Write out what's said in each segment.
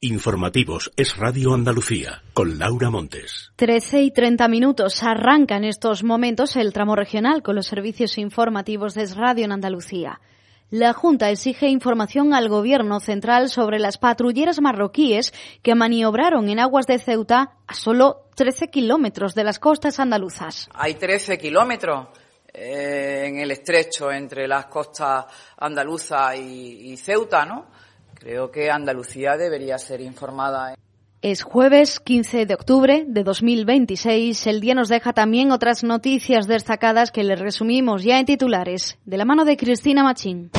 Informativos Es Radio Andalucía, con Laura Montes. 13:30. Arranca en estos momentos el tramo regional con los servicios informativos de Es Radio en Andalucía. La Junta exige información al Gobierno central sobre las patrulleras marroquíes que maniobraron en aguas de Ceuta a solo 13 kilómetros de las costas andaluzas. Hay 13 kilómetros en el estrecho entre las costas andaluzas y Ceuta, ¿no? Creo que Andalucía debería ser informada. Es jueves 15 de octubre de 2026. El día nos deja también otras noticias destacadas que les resumimos ya en titulares, de la mano de Cristina Machín.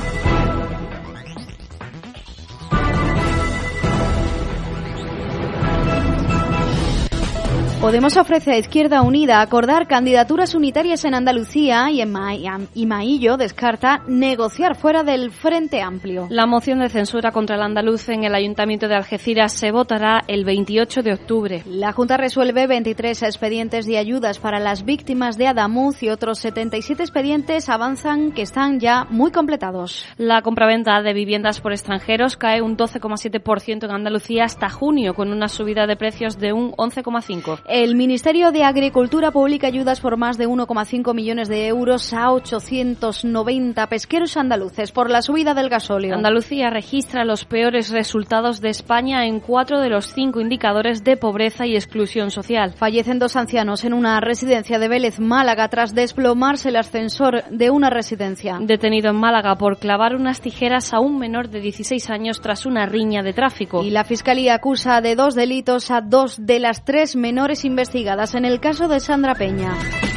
Podemos ofrece a Izquierda Unida acordar candidaturas unitarias en Andalucía y Maillo descarta negociar fuera del Frente Amplio. La moción de censura contra el andaluz en el Ayuntamiento de Algeciras se votará el 28 de octubre. La Junta resuelve 23 expedientes de ayudas para las víctimas de Adamuz y otros 77 expedientes avanzan que están ya muy completados. La compraventa de viviendas por extranjeros cae un 12,7% en Andalucía hasta junio, con una subida de precios de un 11,5%. El Ministerio de Agricultura publica ayudas por más de 1,5 millones de euros a 890 pesqueros andaluces por la subida del gasóleo. Andalucía registra los peores resultados de España en 4 de los 5 indicadores de pobreza y exclusión social. Fallecen 2 ancianos en una residencia de Vélez, Málaga, tras desplomarse el ascensor de una residencia. Detenido en Málaga por clavar unas tijeras a un menor de 16 años tras una riña de tráfico. Y la Fiscalía acusa de 2 delitos a 2 de las 3 menores investigadas en el caso de Sandra Peña.